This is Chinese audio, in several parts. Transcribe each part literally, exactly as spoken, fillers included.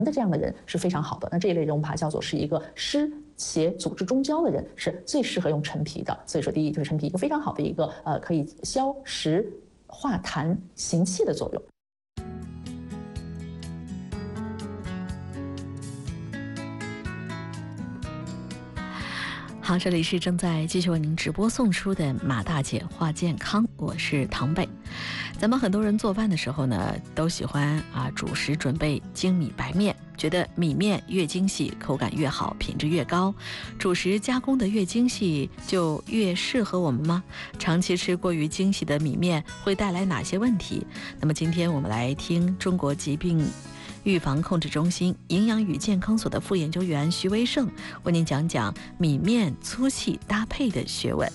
的这样的人是非常好的。那这一类人我们把它叫做是一个湿且组织中焦的人，是最适合用陈皮的。所以说，第一就是陈皮一个非常好的一个呃可以消食、化痰、行气的作用。 好，这里是正在继续为您直播送出的马大姐话健康，我是唐贝。咱们很多人做饭的时候呢，都喜欢啊主食准备精米白面，觉得米面越精细，口感越好，品质越高。主食加工的越精细，就越适合我们吗？长期吃过于精细的米面会带来哪些问题？那么今天我们来听中国疾病预防控制中心营养与健康所的副研究员徐维胜为您讲讲米面粗细搭配的学问。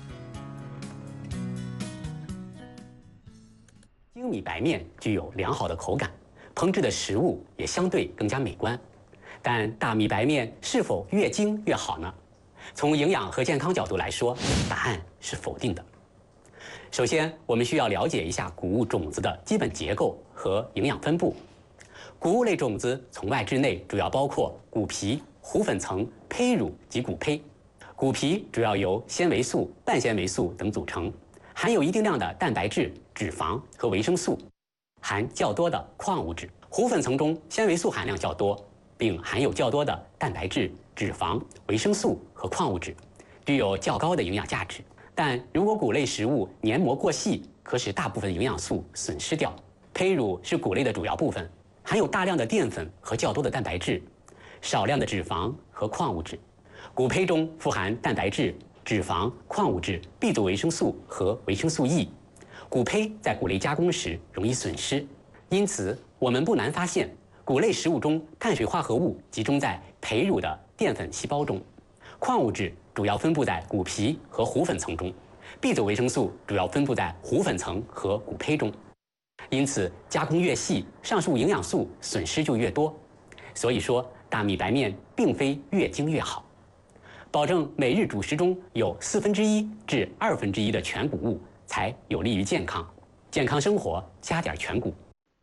精米白面具有良好的口感，烹制的食物也相对更加美观。但大米白面是否越精越好呢？从营养和健康角度来说，答案是否定的。首先，我们需要了解一下谷物种子的基本结构和营养分布。谷物类种子从外至内主要包括谷皮、糊粉层、胚乳及谷胚。谷皮主要由纤维素、半纤维素等组成，含有一定量的蛋白质、脂肪和维生素，含较多的矿物质。糊粉层中纤维素含量较多，并含有较多的蛋白质、脂肪、维生素和矿物质，具有较高的营养价值。但如果谷类食物黏膜过细，可使大部分营养素损失掉。胚乳是谷类的主要部分，含有大量的淀粉和较多的蛋白质，少量的脂肪和矿物质。谷胚中富含蛋白质、脂肪、矿物质、B 族维生素和维生素 E。谷胚在谷类加工时容易损失，因此我们不难发现，谷类食物中碳水化合物集中在胚乳的淀粉细胞中，矿物质主要分布在谷皮和糊粉层中， B 族维生素主要分布在糊粉层和谷胚中。因此，加工越细，上述营养素损失就越多。所以说，大米白面并非越精越好。保证每日主食中有四分之一至二分之一的全谷物，才有利于健康。健康生活，加点全谷。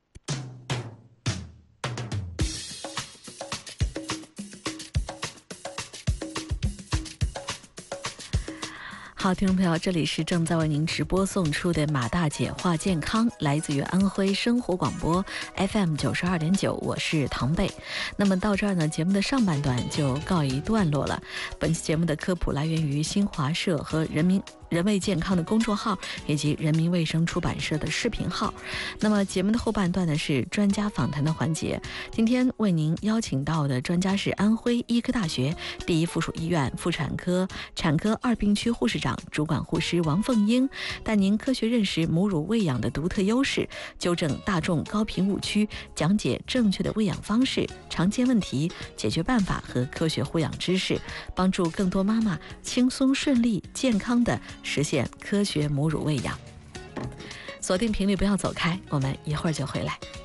好，听众朋友，这里是正在为您直播送出的马大姐话健康，来自于安徽生活广播 F M 九十二点九，我是唐贝。那么到这儿呢，节目的上半段就告一段落了。本期节目的科普来源于新华社和人民人卫健康的公众号，以及人民卫生出版社的视频号。那么节目的后半段呢，是专家访谈的环节。今天为您邀请到的专家是安徽医科大学第一附属医院妇产科产科二病区护士长、主管护师王凤英，带您科学认识母乳喂养的独特优势，纠正大众高频误区，讲解正确的喂养方式、常见问题、解决办法和科学护养知识，帮助更多妈妈轻松顺利健康的实现科学母乳喂养。锁定频率，不要走开，我们一会儿就回来。